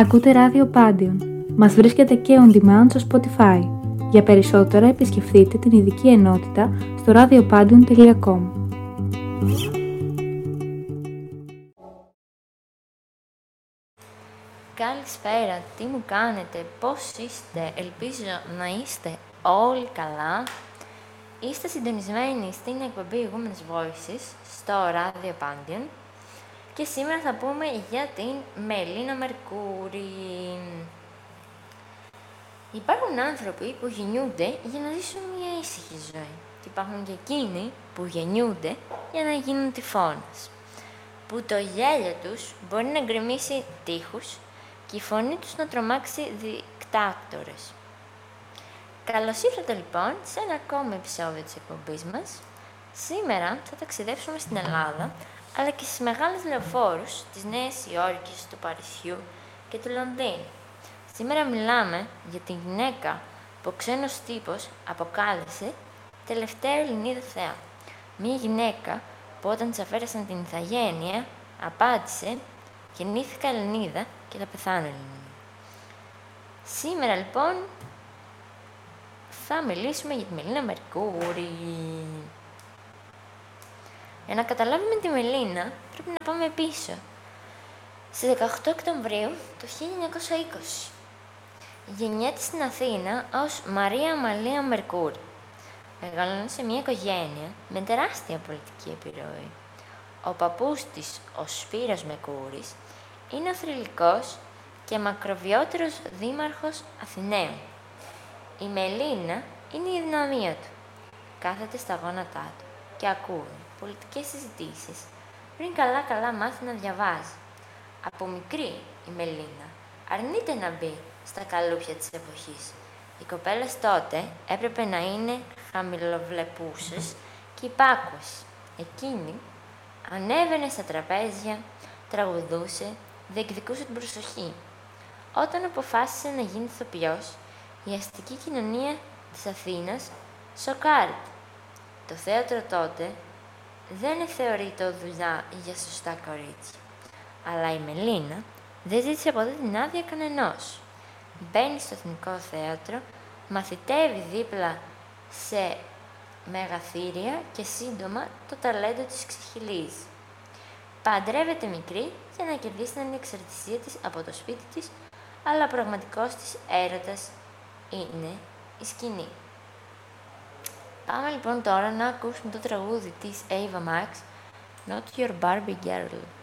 Ακούτε ράδιο Πάντιον. Μας βρίσκεται και on demand στο Spotify. Για περισσότερα επισκεφτείτε την ειδική ενότητα στο radiopadion.com. Καλησπέρα, τι μου κάνετε, πώς είστε, ελπίζω να είστε όλοι καλά. Είστε συντονισμένοι στην εκπομπή Women's Voices στο ράδιο Πάντιον και σήμερα θα πούμε για την Μελίνα Μερκούρη. Υπάρχουν άνθρωποι που γεννιούνται για να ζήσουν μια ήσυχη ζωή και υπάρχουν και εκείνοι που γεννιούνται για να γίνουν τυφώνες, που το γέλιο τους μπορεί να γκρεμίσει τείχους και η φωνή τους να τρομάξει δικτάτορες. Καλώς ήρθατε λοιπόν σε ένα ακόμη επεισόδιο της εκπομπής μας. Σήμερα θα ταξιδέψουμε στην Ελλάδα, αλλά και στις μεγάλες λεωφόρους της Νέας Υόρκης, του Παρισιού και του Λονδίνου. Σήμερα μιλάμε για την γυναίκα που ο ξένος τύπος αποκάλεσε τελευταία Ελληνίδα θεά. Μία γυναίκα που όταν της αφαίρεσαν την ηθαγένεια απάντησε «Γεννήθηκα Ελληνίδα και θα πεθάνω Ελληνίδα». Σήμερα λοιπόν θα μιλήσουμε για τη Μελίνα Μερκούρη. Για να καταλάβουμε τη Μελίνα πρέπει να πάμε πίσω. Στις 18 Οκτωβρίου του 1920 γεννιέται στην Αθήνα ως Μαρία Αμαλία Μερκούρη. Μεγαλώνει σε μια οικογένεια με τεράστια πολιτική επιρροή. Ο παππούς της, ο Σπύρος Μερκούρης, είναι ο θρυλικός και μακροβιότερος δήμαρχος Αθηναίων. Η Μελίνα είναι η δυναμία του. Κάθεται στα γόνατά του και ακούει πολιτικές συζητήσεις πριν καλά μάθει να διαβάζει. Από μικρή η Μελίνα αρνείται να μπει στα καλούπια της εποχής. Οι κοπέλες τότε έπρεπε να είναι χαμηλοβλεπούσες και υπάκουες. Εκείνη ανέβαινε στα τραπέζια, τραγουδούσε, διεκδικούσε την προσοχή. Όταν αποφάσισε να γίνει ηθοποιός, η αστική κοινωνία της Αθήνας σοκάρεται. Το θέατρο τότε δεν θεωρείται δουλειά για σωστά κορίτσια. Αλλά η Μελίνα δεν ζήτησε ποτέ την άδεια κανενός. Μπαίνει στο Εθνικό Θέατρο, μαθητεύει δίπλα σε μεγαθύρια και σύντομα το ταλέντο της ξεχυλίζει. Παντρεύεται μικρή για να κερδίσει την ανεξαρτησία της από το σπίτι της, αλλά ο πραγματικός της έρωτας είναι η σκηνή. Πάμε λοιπόν τώρα να ακούσουμε το τραγούδι της Ava Max, Not Your Barbie Girl.